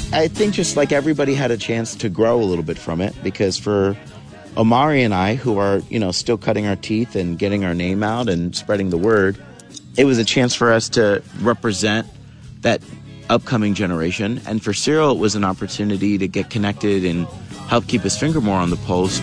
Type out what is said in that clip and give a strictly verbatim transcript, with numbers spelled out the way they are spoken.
I think just like everybody had a chance to grow a little bit from it, because for Omari and I, who are, you know, still cutting our teeth and getting our name out and spreading the word, it was a chance for us to represent that upcoming generation. And for Cyril, it was an opportunity to get connected and help keep his finger more on the pulse